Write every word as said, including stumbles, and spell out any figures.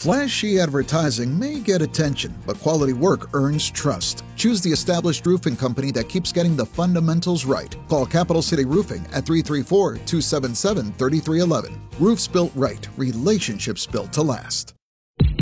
Flashy advertising may get attention, but quality work earns trust. Choose the established roofing company that keeps getting the fundamentals right. Call Capital City Roofing at three three four, two seven seven, three three one one. Roofs built right, relationships built to last.